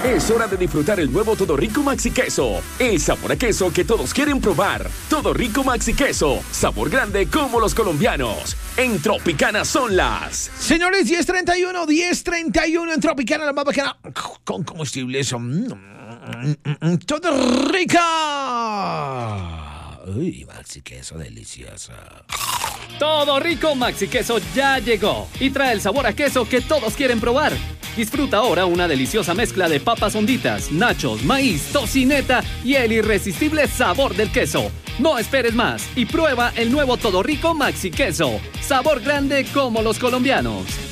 Es hora de disfrutar el nuevo Todo Rico Maxi Queso. El sabor a queso que todos quieren probar. Todo Rico Maxi Queso. Sabor grande como los colombianos. En Tropicana son las... Señores, 10:31 en Tropicana, la más bacana con combustibles. Todo rica. Uy, Maxi Queso deliciosa. Todo Rico Maxi Queso ya llegó y trae el sabor a queso que todos quieren probar. Disfruta ahora una deliciosa mezcla de papas honditas, nachos, maíz, tocineta y el irresistible sabor del queso. No esperes más y prueba el nuevo Todo Rico Maxi Queso. Sabor grande como los colombianos.